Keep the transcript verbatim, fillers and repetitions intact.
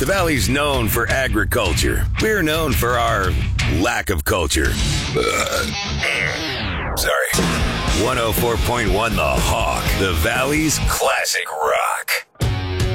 The Valley's known for agriculture. We're known for our lack of culture. Sorry. one oh four point one The Hawk, the Valley's classic rock.